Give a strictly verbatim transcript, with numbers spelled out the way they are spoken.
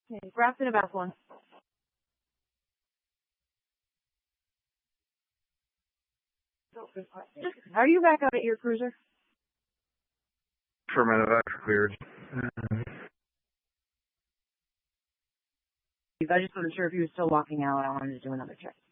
Okay, wrapped in a bath one. Just, are you back out at your cruiser? For a minute, I cleared. I just wasn't sure if he was still walking out. I wanted to do another check.